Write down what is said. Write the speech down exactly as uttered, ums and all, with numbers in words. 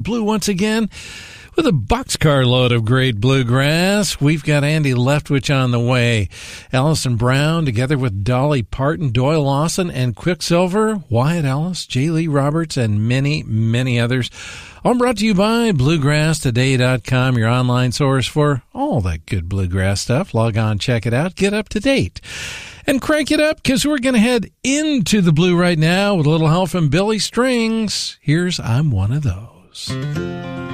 Blue once again with a boxcar load of great bluegrass. We've got Andy Leftwich on the way. Alison Brown together with Dolly Parton, Doyle Lawson, and Quicksilver, Wyatt Ellis, J. Lee Roberts, and many, many others. All brought to you by bluegrass today dot com, your online source for all that good bluegrass stuff. Log on, check it out, get up to date. And crank it up, because we're going to head into the blue right now with a little help from Billy Strings. Here's I'm One of Those.